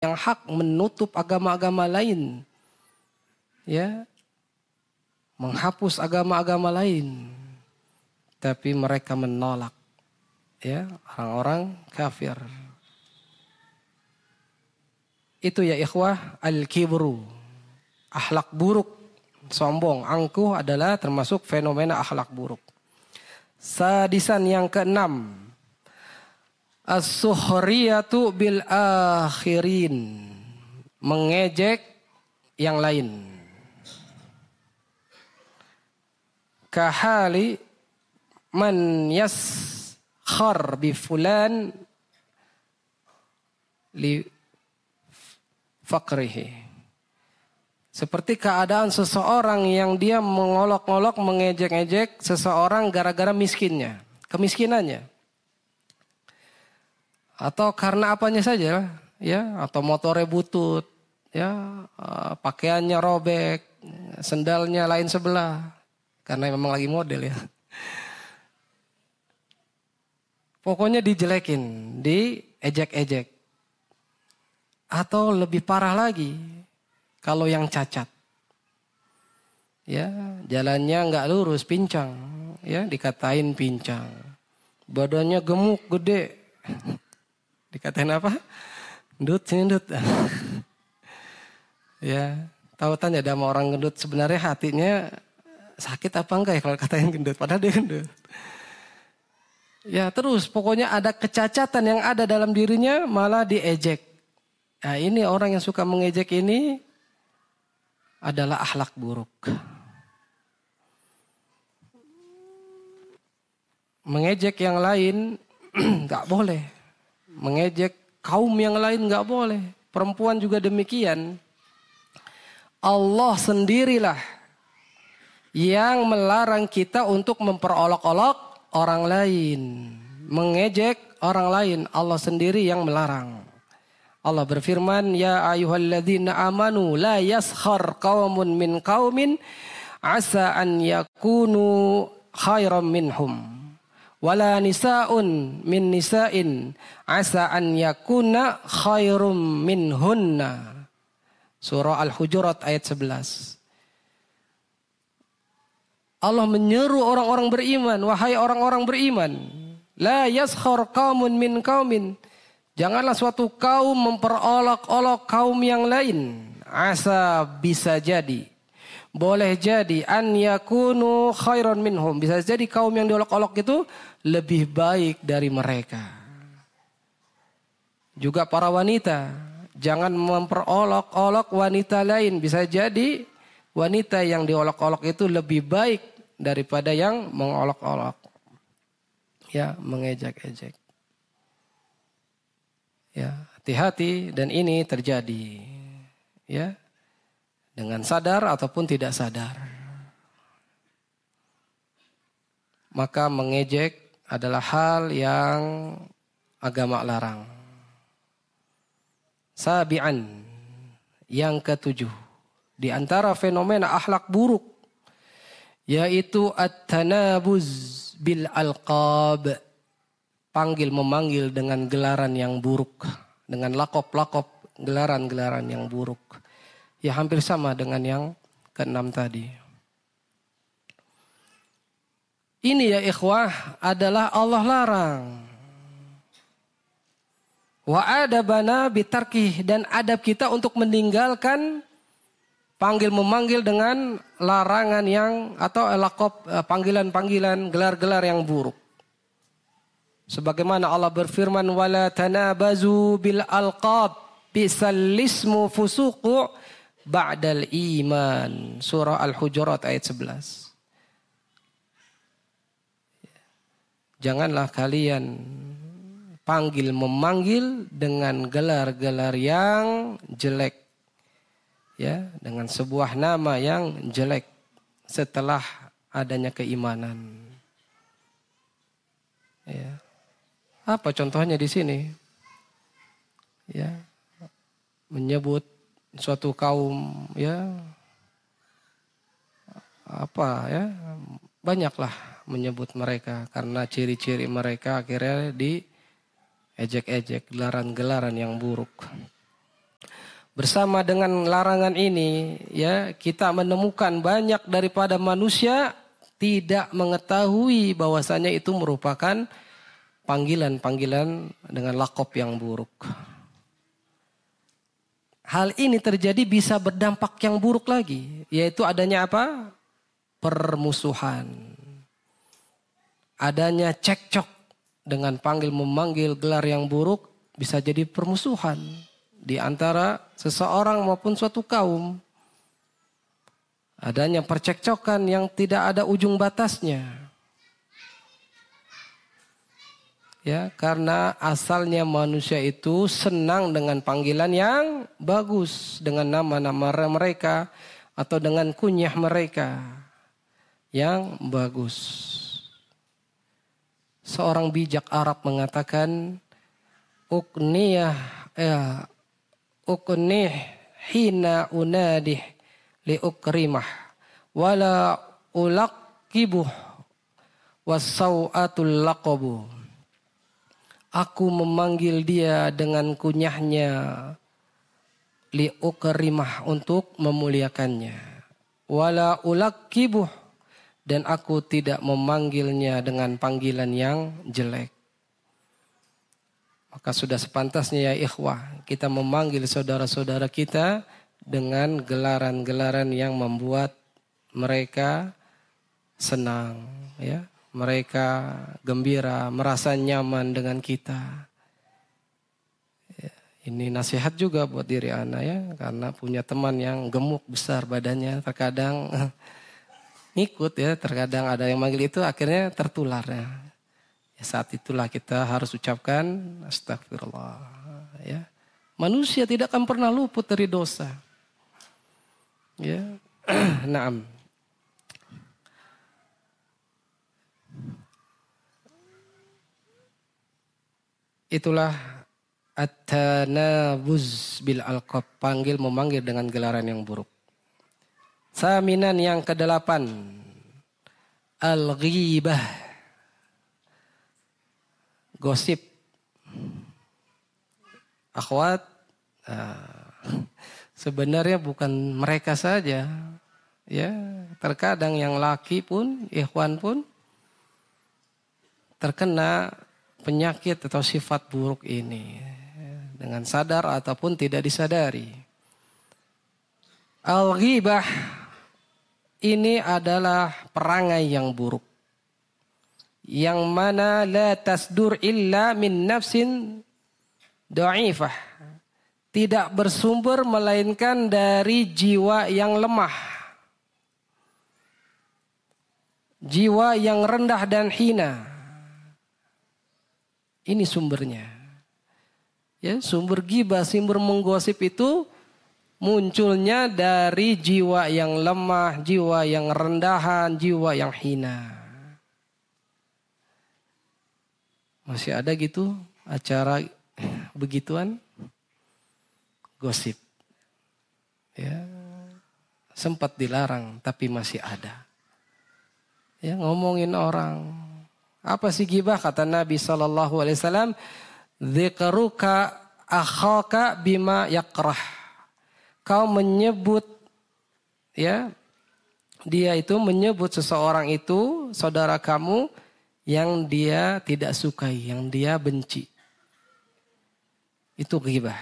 yang hak, menutup agama-agama lain. Ya. Menghapus agama-agama lain. Tapi mereka menolak. Ya, orang-orang kafir. Itu ya ikhwah, al-kibru. Akhlak buruk, sombong, angkuh adalah termasuk fenomena akhlak buruk. Sadisan yang keenam, as-sukhriyatu bil akhirin. Mengejek yang lain. Kahali man yaskhar bi fulan li faqrihi. Seperti keadaan seseorang yang dia mengolok-olok, mengejek-ejek seseorang gara-gara miskinnya, kemiskinannya. Atau karena apanya saja, ya, atau motornya butut, ya, pakaiannya robek, sendalnya lain sebelah, karena memang lagi model ya. Pokoknya dijelekin, diejek-ejek. Atau lebih parah lagi, kalau yang cacat, ya, jalannya nggak lurus, pincang, ya, dikatain pincang. Badannya gemuk, gede, dikatain apa? Gendut, gendut. Ya, tahu tanya ada sama orang gendut, sebenarnya hatinya sakit apa enggak ya kalau katain gendut, padahal dia gendut. Ya, terus pokoknya ada kecacatan yang ada dalam dirinya malah diejek. Nah, ini orang yang suka mengejek ini adalah akhlak buruk. Mengejek yang lain nggak boleh. Mengejek kaum yang lain nggak boleh. Perempuan juga demikian. Allah sendirilah yang melarang kita untuk memperolok-olok orang lain. Mengejek orang lain. Allah sendiri yang melarang. Allah berfirman, ya ayyuhalladzina amanu la yaskhar qaumun min qaumin asa an yakunu khairam minhum wala nisaun min nisain asa an yakuna khairum minhunna. Surah Al-Hujurat ayat 11. Allah menyeru orang-orang beriman, wahai orang-orang beriman, la yaskhar qaumun min qaumin. Janganlah suatu kaum memperolok-olok kaum yang lain. Asa bisa jadi. Boleh jadi. An yakunu khairan minhum. Bisa jadi kaum yang diolok-olok itu lebih baik dari mereka. Juga para wanita. Jangan memperolok-olok wanita lain. Bisa jadi wanita yang diolok-olok itu lebih baik daripada yang mengolok-olok. Ya, mengejek-ejek. Ya, hati-hati dan ini terjadi. Ya. Dengan sadar ataupun tidak sadar. Maka mengejek adalah hal yang agama larang. Sabi'an, yang ketujuh, di antara fenomena akhlak buruk yaitu at-tanabuz bil alqab. Panggil memanggil dengan gelaran yang buruk. Dengan lakop-lakop gelaran-gelaran yang buruk. Ya hampir sama dengan yang keenam tadi. Ini ya ikhwah adalah Allah larang. Wa adabana bitarkih, dan adab kita untuk meninggalkan panggil memanggil dengan larangan yang atau lakop, panggilan-panggilan, gelar-gelar yang buruk. Sebagaimana Allah berfirman, wala tanabazu bil alqab bisal ismu fusuqu ba'dal iman. Surah Al-Hujurat ayat 11. Janganlah kalian panggil memanggil dengan gelar-gelar yang jelek. Ya, dengan sebuah nama yang jelek setelah adanya keimanan. Ya. Apa contohnya di sini? Ya, menyebut suatu kaum, ya, apa ya, banyaklah menyebut mereka karena ciri-ciri mereka, akhirnya diejek-ejek, gelaran-gelaran yang buruk. Bersama dengan larangan ini, ya, kita menemukan banyak daripada manusia tidak mengetahui bahwasanya itu merupakan panggilan-panggilan dengan lakop yang buruk. Hal ini terjadi bisa berdampak yang buruk lagi, yaitu adanya apa? Permusuhan. Adanya cekcok dengan panggil-memanggil gelar yang buruk bisa jadi permusuhan di antara seseorang maupun suatu kaum. Adanya percekcokan yang tidak ada ujung batasnya. Ya, karena asalnya manusia itu senang dengan panggilan yang bagus, dengan nama-nama mereka atau dengan kunyah mereka yang bagus. Seorang bijak Arab mengatakan, uknih hina unadih li ukrimah wala ulaqibuh wasau'atul laqabu. Aku memanggil dia dengan kunyahnya li ukrimah, untuk memuliakannya. Wala ulaqibuh, dan aku tidak memanggilnya dengan panggilan yang jelek. Maka sudah sepantasnya ya ikhwah, kita memanggil saudara-saudara kita dengan gelaran-gelaran yang membuat mereka senang, ya. Mereka gembira, merasa nyaman dengan kita. Ya, ini nasihat juga buat diri ana, ya, karena punya teman yang gemuk besar badannya, terkadang ngikut, ya, terkadang ada yang manggil itu akhirnya tertular, ya. Ya, saat itulah kita harus ucapkan astagfirullah, ya. Manusia tidak akan pernah luput dari dosa. Ya. Naam. Itulah at-tanabuz bil alqab, panggil memanggil dengan gelaran yang buruk. Saminan yang ke-8, al-ghibah, gosip. Akhwat, sebenarnya bukan mereka saja, ya, terkadang yang laki pun, ikhwan pun terkena penyakit atau sifat buruk ini, dengan sadar ataupun tidak disadari. Al-ghibah ini adalah perangai yang buruk, yang mana la tasdur illa min nafsin dha'ifah, tidak bersumber melainkan dari jiwa yang lemah, jiwa yang rendah dan hina. Ini sumbernya. Ya, sumber ghibah, sumber menggosip itu munculnya dari jiwa yang lemah, jiwa yang rendahan, jiwa yang hina. Masih ada gitu acara begituan? Gosip. Ya, sempat dilarang tapi masih ada. Ya, ngomongin orang. Apa sih ghibah? Kata Nabi SAW, dzikruka akhaka bima yakrah. Kau menyebut, ya, dia itu menyebut seseorang itu, saudara kamu, yang dia tidak sukai, yang dia benci. Itu ghibah.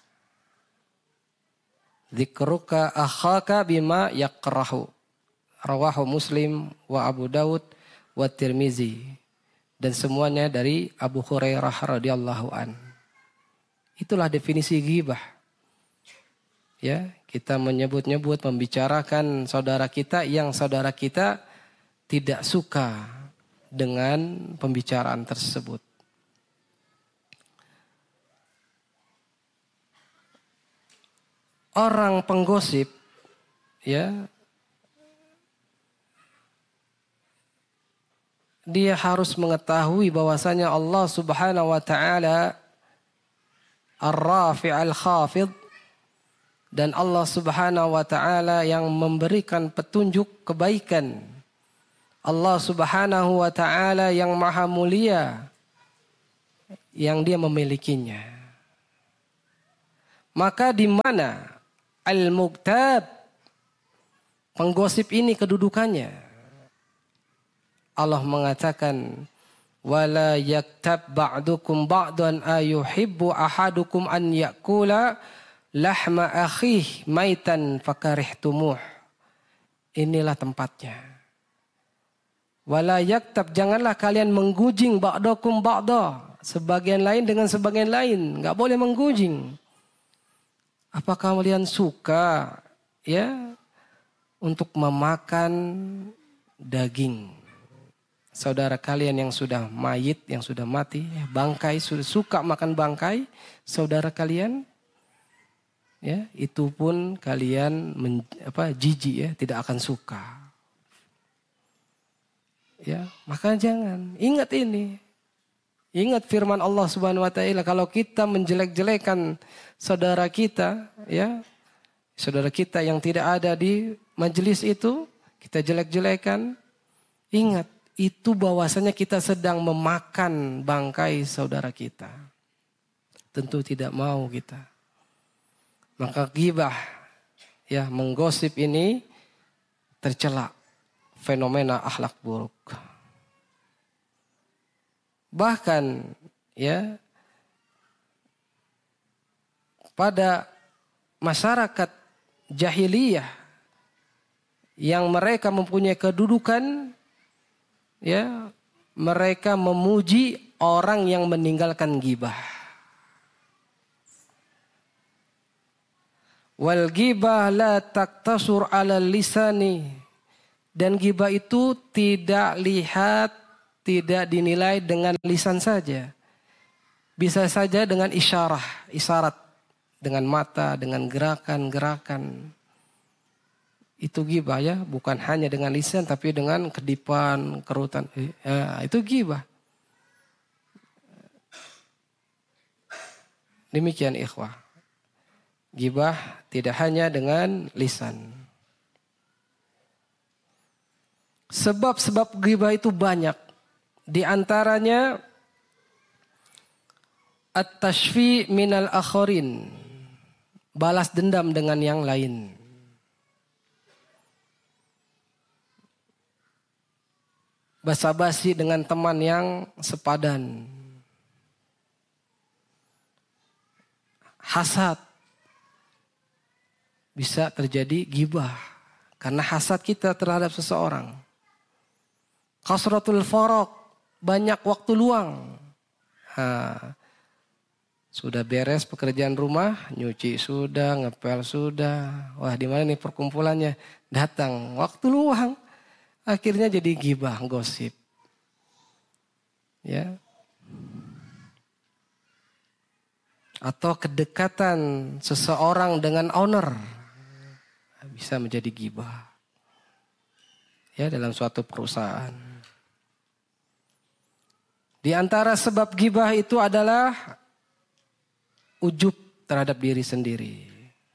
Dzikruka akhaka bima yakrahu. Rawahu Muslim wa Abu Daud wa Tirmizi. Dan semuanya dari Abu Hurairah radhiyallahu an. Itulah definisi ghibah. Ya, kita menyebut-nyebut, membicarakan saudara kita yang saudara kita tidak suka dengan pembicaraan tersebut. Orang penggosip, ya, dia harus mengetahui bahwasanya Allah Subhanahu wa taala Ar-Rafi' Al-Khafid, dan Allah Subhanahu wa taala yang memberikan petunjuk kebaikan. Allah Subhanahu wa taala yang maha mulia, yang dia memilikinya. Maka di mana al-mugtab, penggosip ini kedudukannya? Allah mengatakan, wala yaktab ba'dukum ba'dan ayuhibbu ahadukum an yakula lahma akhih maitan fakarihtumuh. Inilah tempatnya. Wala yaktab, janganlah kalian menggujing ba'dakum ba'da, sebagian lain dengan sebagian lain. Enggak boleh menggujing. Apakah kalian suka ya untuk memakan daging saudara kalian yang sudah mayit, yang sudah mati, bangkai, suka makan bangkai saudara kalian? Ya, itu pun kalian jijik ya, tidak akan suka. Ya, maka jangan. Ingat ini. Ingat firman Allah Subhanahu wa taala, kalau kita menjelek-jelekan saudara kita, ya, saudara kita yang tidak ada di majelis itu, kita jelek-jelekan, ingat, itu bahwasanya kita sedang memakan bangkai saudara kita. Tentu tidak mau kita. Maka ghibah, ya, menggosip ini tercela fenomena akhlak buruk. Bahkan ya pada masyarakat jahiliyah yang mereka mempunyai kedudukan, ya, mereka memuji orang yang meninggalkan ghibah. Wal ghibah la taktasur ala lisani. Dan ghibah itu tidak dinilai dengan lisan saja. Bisa saja dengan isyarat dengan mata, dengan gerakan-gerakan. Itu ghibah ya, bukan hanya dengan lisan tapi dengan kedipan, kerutan. Itu ghibah. Demikian ikhwah. Ghibah tidak hanya dengan lisan. Sebab-sebab ghibah itu banyak. Di antaranya at-tashfi minal akharin. Balas dendam dengan yang lain. Basa-basi dengan teman yang sepadan. Hasad. Bisa terjadi ghibah. Karena hasad kita terhadap seseorang. Kasratul faraq, banyak waktu luang. Sudah beres pekerjaan rumah, nyuci sudah, ngepel sudah. Wah, di mana nih perkumpulannya? Datang, waktu luang. Akhirnya jadi ghibah, gosip. Ya. Atau kedekatan seseorang dengan owner bisa menjadi ghibah. Ya, dalam suatu perusahaan. Di antara sebab ghibah itu adalah ujub terhadap diri sendiri.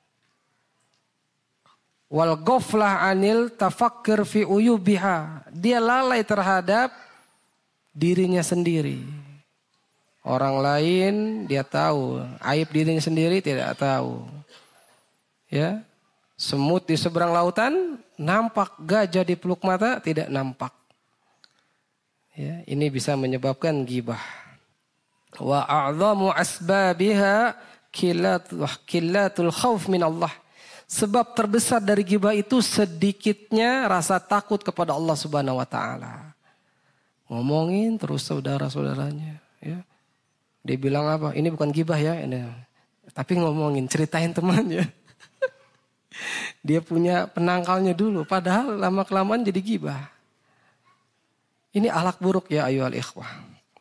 Wal ghaflah anil tafakkir fi uyubiha. Dia lalai terhadap dirinya sendiri. Orang lain dia tahu, aib dirinya sendiri tidak tahu. Ya. Semut di seberang lautan nampak, gajah di peluk mata tidak nampak. Ya, ini bisa menyebabkan ghibah. Wa a'zamu asbabiha killatul khauf min Allah. Sebab terbesar dari ghibah itu sedikitnya rasa takut kepada Allah Subhanahu wa taala. Ngomongin terus saudara-saudaranya, ya. Dia bilang apa? Ini bukan ghibah ya, ini. Tapi ngomongin, ceritain temannya. Dia punya penangkalnya dulu, padahal lama-kelamaan jadi ghibah. Ini akhlak buruk ya ayyuhal ikhwah.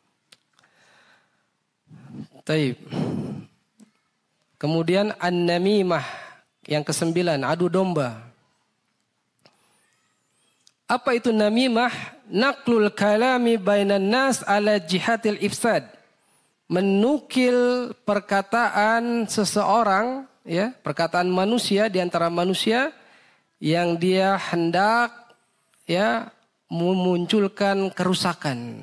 Taib. Kemudian an-namimah yang ke-9, adu domba. Apa itu namimah? Naqlul kalami bainan nas ala jihatil ifsad. Menukil perkataan seseorang, ya, perkataan manusia di antara manusia yang dia hendak, ya, memunculkan kerusakan.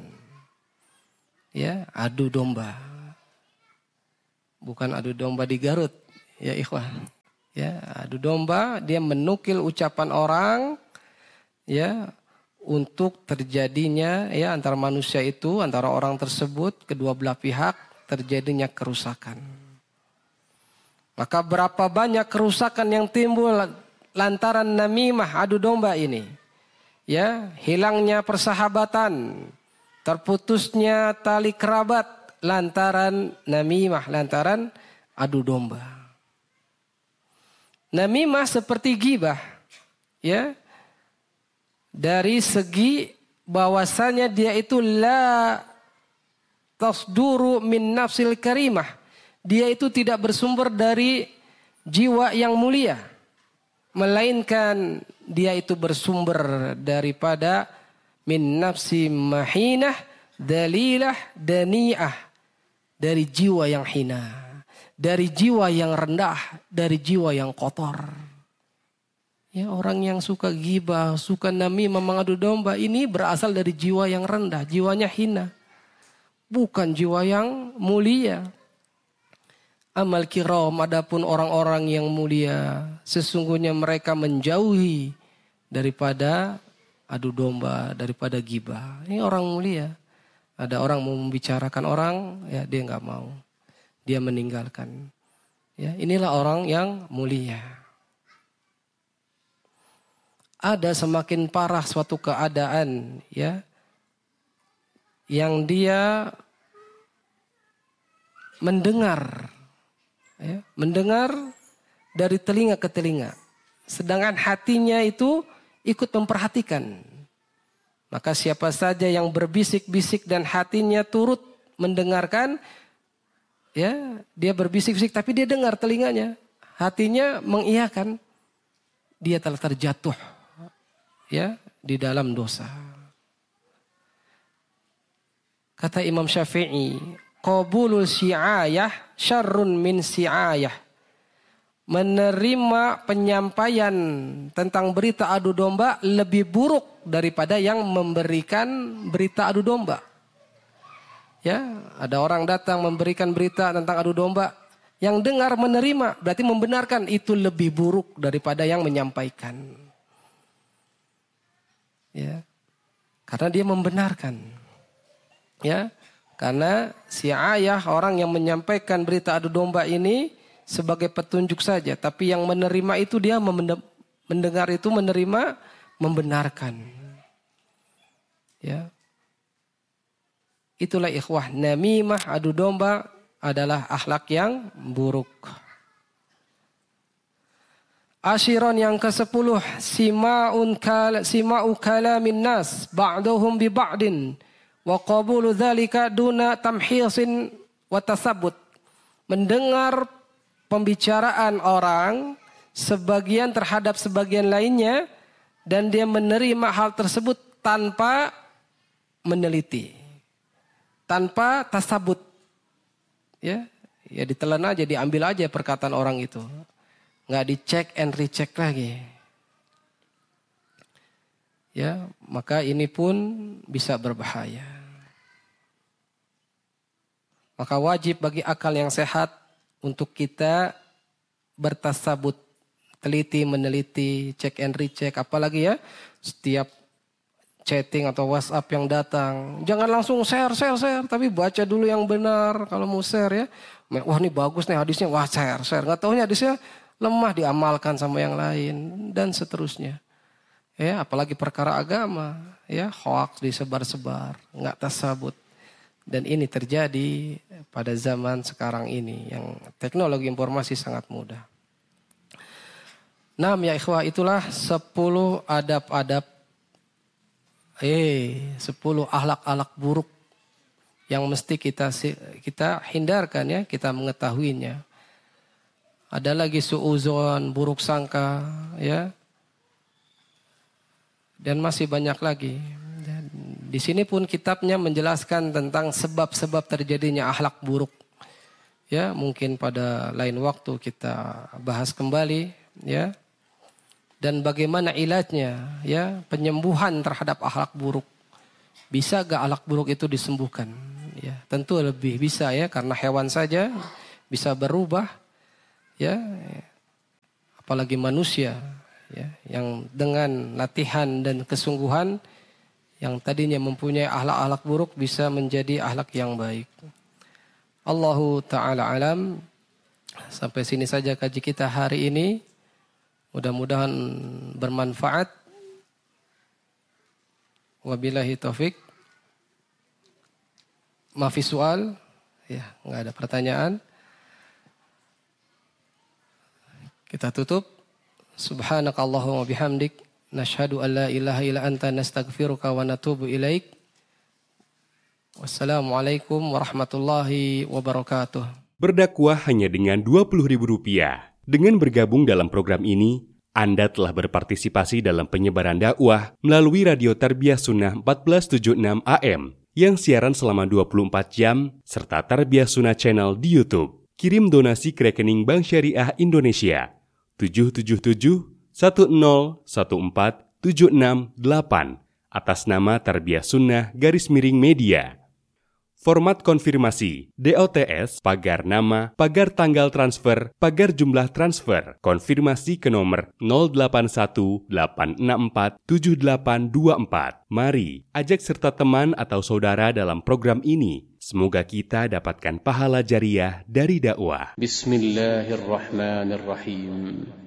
Ya, adu domba. Bukan adu domba di Garut, Ya ikhwan. Ya, adu domba dia menukil ucapan orang ya untuk terjadinya ya antara manusia itu, antara orang tersebut, kedua belah pihak terjadinya kerusakan. Maka berapa banyak kerusakan yang timbul lantaran namimah adu domba ini. Ya, hilangnya persahabatan, terputusnya tali kerabat lantaran namimah, lantaran adu domba. Namimah seperti ghibah, ya, dari segi bahwasanya dia itu la tasduru min nafsil karimah. Dia itu tidak bersumber dari jiwa yang mulia, melainkan dia itu bersumber daripada min nafsi mahinah, dalilah, dani'ah, dari jiwa yang hina, dari jiwa yang rendah, dari jiwa yang kotor. Ya, orang yang suka ghibah, suka namimah, mengadu domba, ini berasal dari jiwa yang rendah, jiwanya hina, bukan jiwa yang mulia. Amal kiram, adapun orang-orang yang mulia, sesungguhnya mereka menjauhi daripada adu domba, daripada ghibah. Ini orang mulia. Ada orang mau membicarakan orang, ya dia nggak mau, dia meninggalkan. Ya, inilah orang yang mulia. Ada semakin parah suatu keadaan, ya, yang dia mendengar. Ya, mendengar dari telinga ke telinga, sedangkan hatinya itu ikut memperhatikan. Maka siapa saja yang berbisik-bisik dan hatinya turut mendengarkan, ya, dia berbisik-bisik tapi dia dengar telinganya, hatinya mengiyakan, dia telah terjatuh, ya, di dalam dosa. Kata Imam Syafi'i, qabulul syi'ayah syarrun min si'ayah. Menerima penyampaian tentang berita adu domba lebih buruk daripada yang memberikan berita adu domba. Ya, ada orang datang memberikan berita tentang adu domba, yang dengar menerima berarti membenarkan, itu lebih buruk daripada yang menyampaikan. Ya. Karena dia membenarkan. Ya. Karena si ayah, orang yang menyampaikan berita adu domba ini sebagai petunjuk saja. Tapi yang menerima itu dia mendengar itu, menerima, membenarkan. Ya. Itulah ikhwah, namimah, adu domba adalah akhlak yang buruk. Ashiron yang ke-10, sima'u kalamin nas ba'duhum bi ba'din. Wa qabulu dzalika duna tamhisin wa tasabbut. Mendengar pembicaraan orang sebagian terhadap sebagian lainnya dan dia menerima hal tersebut tanpa meneliti, tanpa tasabbut. Ya, ya ditelan aja, diambil aja perkataan orang itu. Enggak dicek and recheck lagi. Ya, maka ini pun bisa berbahaya. Maka wajib bagi akal yang sehat untuk kita bertasabut, teliti, meneliti, cek and recheck, apalagi ya setiap chatting atau WhatsApp yang datang, jangan langsung share, tapi baca dulu yang benar kalau mau share ya. Wah ini bagus nih hadisnya, wah share. Nggak taunya hadisnya lemah, diamalkan sama yang lain dan seterusnya. Ya, apalagi perkara agama, ya hoax disebar-sebar, nggak tasabut. Dan ini terjadi pada zaman sekarang ini yang teknologi informasi sangat mudah. Nah, ya ikhwah, itulah 10 adab-adab 10 akhlak-akhlak buruk yang mesti kita hindarkan ya, kita mengetahuinya. Ada lagi suuzon, buruk sangka, ya. Dan masih banyak lagi. Dan di sini pun kitabnya menjelaskan tentang sebab-sebab terjadinya akhlak buruk. Ya, mungkin pada lain waktu kita bahas kembali, ya. Dan bagaimana ilajnya, ya, penyembuhan terhadap akhlak buruk. Bisa gak akhlak buruk itu disembuhkan? Ya, tentu lebih bisa ya, karena hewan saja bisa berubah. ya, apalagi manusia, ya, yang dengan latihan dan kesungguhan yang tadinya mempunyai akhlak-akhlak buruk bisa menjadi akhlak yang baik. Allahu ta'ala alam. Sampai sini saja kaji kita hari ini. Mudah-mudahan bermanfaat. Wabillahi taufik. Mafi soal. Ya, enggak ada pertanyaan. Kita tutup. Subhanakallahumma bihamdik. Nashhadu an la ilaha illa anta nastaghfiruka wa natubu ilaik. Wassalamualaikum warahmatullahi wabarakatuh. Berdakwah hanya dengan Rp20.000. Dengan bergabung dalam program ini, Anda telah berpartisipasi dalam penyebaran dakwah melalui Radio Tarbiyah Sunnah 1476 AM yang siaran selama 24 jam serta Tarbiyah Sunnah Channel di YouTube. Kirim donasi ke rekening Bank Syariah Indonesia 777-1014-768 atas nama Tarbiyah Sunnah _media. Format konfirmasi, DOTS, pagar nama, pagar tanggal transfer, pagar jumlah transfer, konfirmasi ke nomor 0818647824. Mari, ajak serta teman atau saudara dalam program ini. Semoga kita dapatkan pahala jariah dari dakwah. Bismillahirrahmanirrahim.